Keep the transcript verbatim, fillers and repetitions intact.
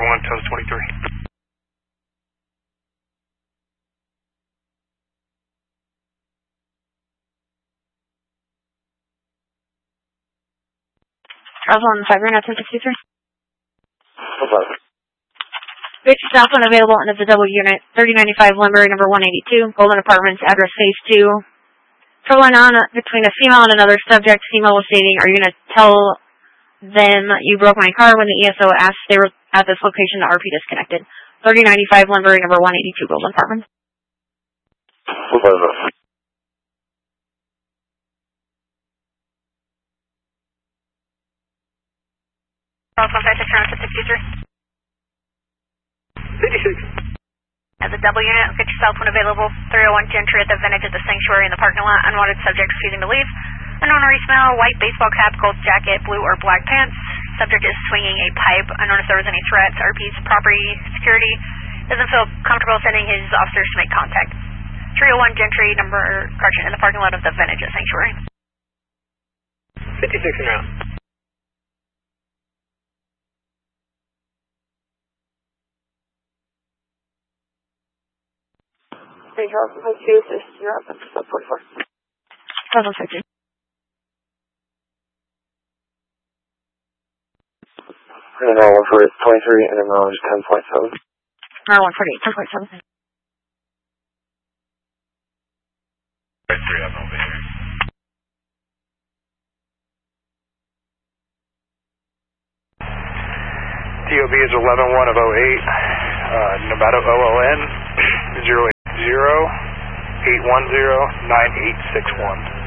one, Toast twenty-three. Travel on five Reno ten sixty-three. Okay. Victor Southland available under the double unit, thirty ninety-five Limbury, number one eighty-two, Golden Apartments, address phase two. Traveling on between a female and another subject. Female was stating, are you going to tell them you broke my car? When the E S O asked, they were at this location, the R P disconnected. thirty ninety-five Limbury, number one eighty-two, Golden Apartments. Okay. one five six round sixty-three. fifty-six. As a double unit, get yourself when available. three oh one Gentry at the Vintage at the Sanctuary in the parking lot. Unwanted subject refusing to leave. Unknown resmell, white baseball cap, gold jacket, blue or black pants. Subject is swinging a pipe. Unknown if there was any threats. R P's property security doesn't feel comfortable sending his officers to make contact. three oh one Gentry, number, correction, in the parking lot of the Vintage at Sanctuary. fifty-six and out. Hey, Charles, my two, you're up at sub forty-four. Travel searching. And now one for twenty-three and then mileage ten point seven. R one forty-eight, ten point seven. three up over here. T O B is eleven one of oh eight, uh, Nevada O O N, zero eight zero, eight one zero, nine eight six one.